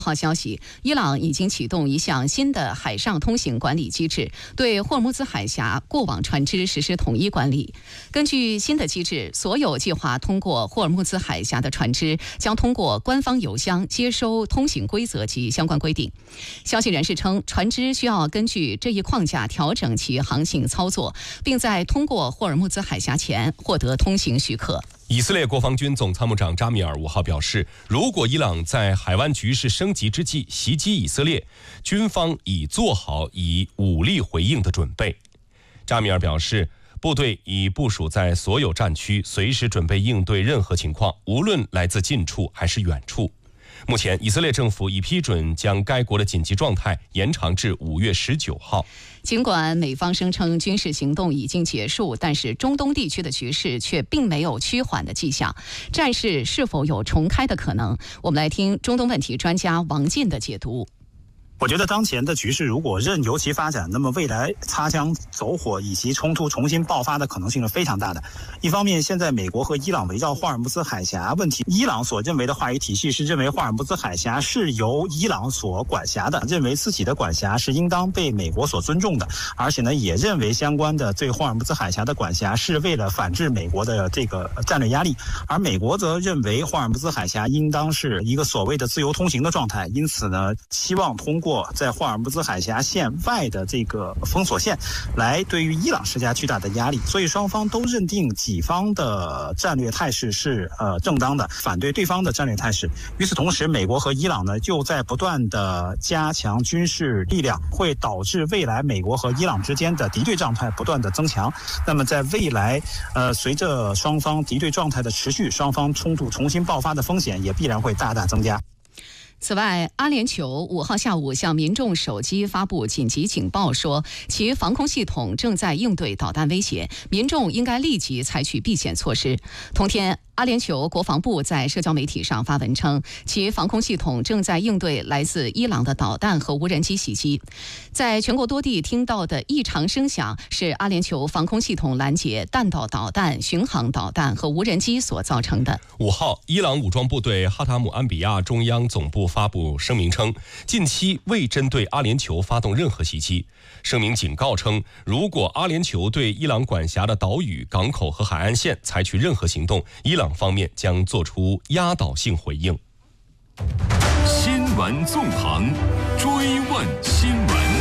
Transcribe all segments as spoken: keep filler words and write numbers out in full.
号消息，伊朗已经启动一项新的海上通行管理机制，对霍尔木兹海峡过往船只实施统一管理。根据新的机制，所有计划通过霍尔木兹海峡的船只将通过官方邮箱接收通行规则及相关规定。消息人士称，船只需要根据这一框架调整其航行操作，并在通过霍尔木兹海峡前获得通行许可。 以色列国防军总参谋长扎米尔五号表示，如果伊朗在海湾局势升级之际袭击以色列，军方已做好以武力回应的准备。扎米尔表示，部队已部署在所有战区，随时准备应对任何情况，无论来自近处还是远处。目前，以色列政府已批准将该国的紧急状态延长至五月十九号。 尽管美方声称军事行动已经结束，但是中东地区的局势却并没有趋缓的迹象，战事是否有重开的可能？我们来听中东问题专家王进的解读。 我觉得当前的局势如果任由其发展，那么未来擦枪走火以及冲突重新爆发的可能性是非常大的。一方面，现在美国和伊朗围绕霍尔木兹海峡问题，伊朗所认为的话语体系是认为霍尔木兹海峡是由伊朗所管辖的，认为自己的管辖是应当被美国所尊重的，而且呢，也认为相关的对霍尔木兹海峡的管辖是为了反制美国的这个战略压力，而美国则认为霍尔木兹海峡应当是一个所谓的自由通行的状态，因此呢，希望通过在霍尔木兹海峡线外的这个封锁线来对于伊朗施加巨大的压力，所以双方都认定己方的战略态势是呃正当的，反对对方的战略态势。与此同时，美国和伊朗呢就在不断的加强军事力量，会导致未来美国和伊朗之间的敌对状态不断的增强。那么在未来呃随着双方敌对状态的持续，双方冲突重新爆发的风险也必然会大大增加。 此外，阿联酋五号下午向民众手机发布紧急警报，说其防空系统正在应对导弹威胁，民众应该立即采取避险措施。同天，阿联酋国防部在社交媒体上发文称，其防空系统正在应对来自伊朗的导弹和无人机袭击。在全国多地听到的异常声响是阿联酋防空系统拦截弹道导弹、巡航导弹和无人机所造成的。 五号，伊朗武装部队哈塔姆安比亚中央总部发布声明称，近期未针对阿联酋发动任何袭击。声明警告称，如果阿联酋对伊朗管辖的岛屿、港口和海岸线采取任何行动，伊朗方面将做出压倒性回应。 新闻纵横，追问新闻。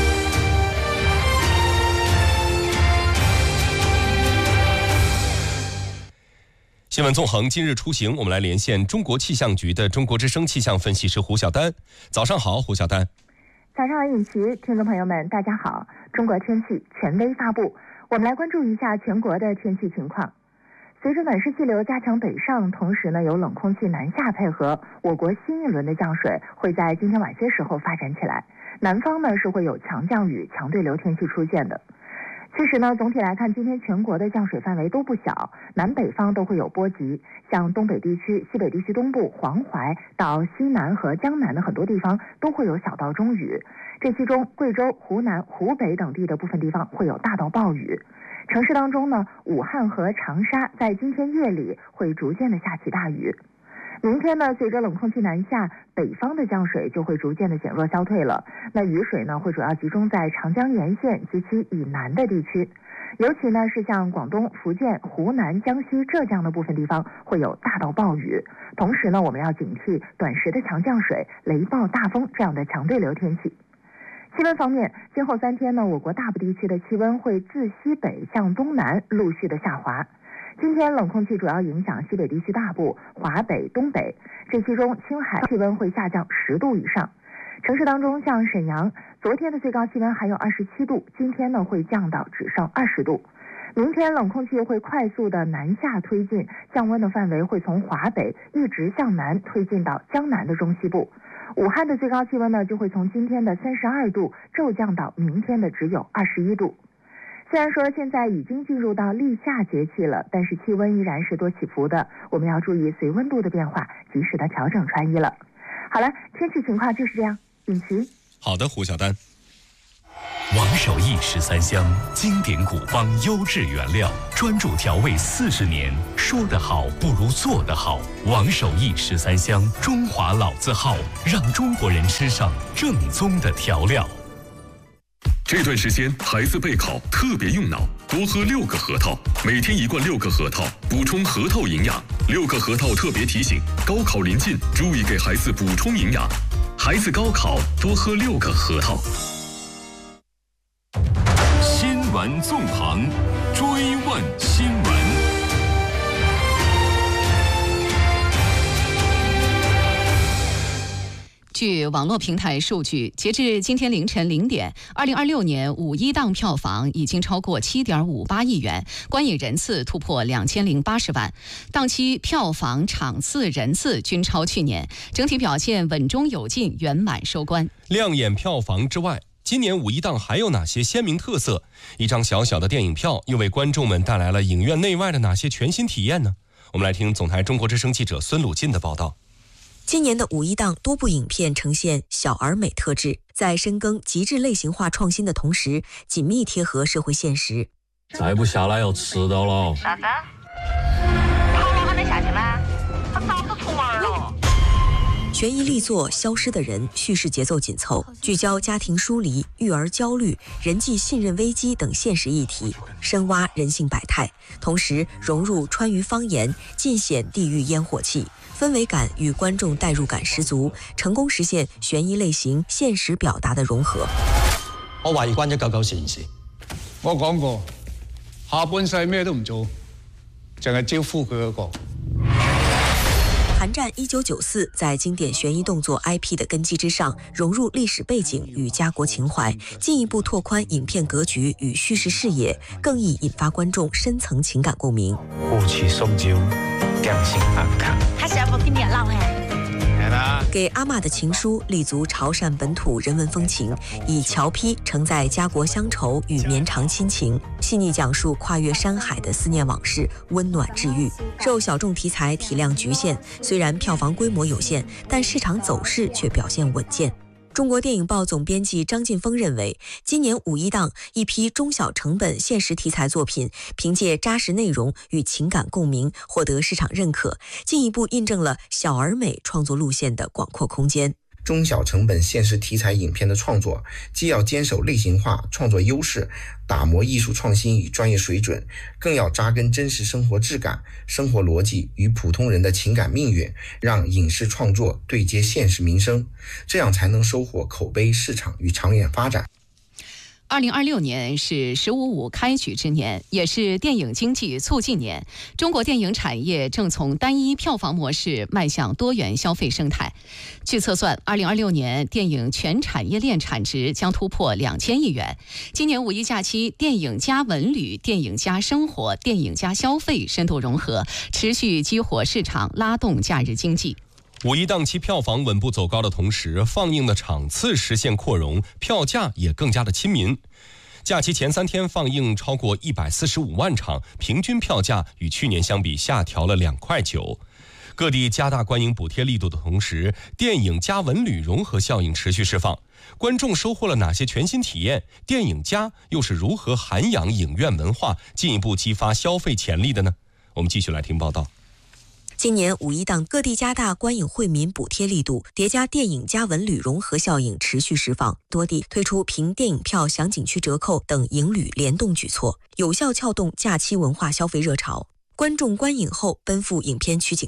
新闻纵横今日出行，我们来连线中国气象局的中国之声气象分析师胡晓丹。早上好，胡晓丹。 早上好，尹奇，听众朋友们，大家好。中国天气权威发布，我们来关注一下全国的天气情况。随着暖湿气流加强北上，同时呢有冷空气南下配合，我国新一轮的降水会在今天晚些时候发展起来。南方呢是会有强降雨、强对流天气出现的。其实呢，总体来看，今天全国的降水范围都不小，南北方都会有波及，像东北地区、西北地区东部、黄淮到西南和江南的很多地方都会有小到中雨。这其中，贵州、湖南、湖北等地的部分地方会有大到暴雨。城市当中呢，武汉和长沙在今天夜里会逐渐的下起大雨。明天呢，随着冷空气南下，北方的降水就会逐渐的减弱消退了。那雨水呢，会主要集中在长江沿线及其以南的地区，尤其呢是像广东、福建、湖南、江西、浙江的部分地方会有大到暴雨。同时呢，我们要警惕短时的强降水、雷暴、大风这样的强对流天气。气温方面，今后三天呢，我国大部地区的气温会自西北向东南陆续的下滑。今天冷空气主要影响西北地区大部、华北、东北，这其中青海气温会下降十度以上。城市当中，像沈阳，昨天的最高气温还有二十七度，今天呢会降到只剩二十度。明天冷空气会快速的南下推进，降温的范围会从华北一直向南推进到江南的中西部。武汉的最高气温呢就会从今天的三十二度骤降到明天的只有二十一度。虽然说现在已经进入到立夏节气了，但是气温依然是多起伏的，我们要注意随温度的变化，及时的调整穿衣了。好了，天气情况就是这样，尹奇。 好的，胡晓丹。 王守义十三香，经典古方优质原料，专注调味四十年。说得好不如做得好。王守义十三香，中华老字号，让中国人吃上正宗的调料。 这段时间孩子备考特别用脑，多喝六个核桃，每天一罐六个核桃，补充核桃营养。六个核桃特别提醒：高考临近，注意给孩子补充营养。孩子高考多喝六个核桃。 新闻纵横，追问新闻。 据网络平台数据，截至今天凌晨零点，二零二六年五一档票房已经超过七点五八亿元，观影人次突破两千零八十万，档期票房、场次、人次均超去年，整体表现稳中有进，圆满收官。 亮眼票房之外，今年五一档还有哪些鲜明特色？一张小小的电影票又为观众们带来了影院内外的哪些全新体验呢？我们来听总台中国之声记者孙鲁进的报道。 今年的五一档多部影片呈现小而美特质，在深耕极致类型化创新的同时，紧密贴合社会现实。 再不下来要迟到了。 啥子？他们还没下去吗？他早就出门了。 悬疑力作《消失的人》叙事节奏紧凑，聚焦家庭疏离、育儿焦虑、人际信任危机等现实议题，深挖人性百态，同时融入川渝方言，尽显地域烟火气，氛围感与观众代入感十足，成功实现悬疑类型现实表达的融合。 我懷疑關咗九九事件。 我講過，下半世咩都唔做，淨係招呼佢嗰個。 寒戰一九九四在經典懸疑動作 I P 的根基之上，融入歷史背景與家國情懷，進一步拓寬影片格局與敘事視野，更易引發觀眾深層情感共鳴。 互取送酒，兩心安康。 他是要不跟你鬧嘿？ 給阿嬷的情書立足潮汕本土人文風情，以僑批承載家國鄉愁與綿長親情，細膩講述跨越山海的思念往事，溫暖治癒。受小眾題材體量局限，雖然票房規模有限，但市場走勢卻表現穩健。中國電影報總編輯張晉峰認為，今年五一檔一批中小成本現實題材作品，憑借扎實內容與情感共鳴，獲得市場認可，進一步印證了小而美創作路線的廣闊空間。 中小成本現實題材影片的創作，既要堅守類型化創作優勢，打磨藝術創新與專業水準，更要扎根真實生活質感、生活邏輯與普通人的情感命運，讓影視創作對接現實民生，這樣才能收穫口碑、市場與長遠發展。 二零二六年是十五五開局之年，也是電影經濟促進年。中國電影產業正從單一票房模式邁向多元消費生態。據測算，二零二六年電影全產業鏈產值將突破兩千億元。今年五一假期，電影加文旅、電影加生活、電影加消費深度融合，持續激活市場，拉動假日經濟。 五一檔期票房穩步走高的同時，放映的場次實現擴容，票價也更加的親民。假期前三天放映超過一百四十五萬場，平均票價與去年相比下調了兩塊九。各地加大觀影補貼力度的同時，電影加文旅融合效應持續釋放。觀眾收穫了哪些全新體驗？電影加又是如何涵養影院文化，進一步激發消費潛力的呢？我們繼續來聽報道。 今年五一檔各地加大觀影惠民補貼力度，疊加電影加文旅融合效應持續釋放，多地推出憑電影票享景區折扣等影旅聯動舉措，有效撬動假期文化消費熱潮。觀眾觀影後奔赴影片取景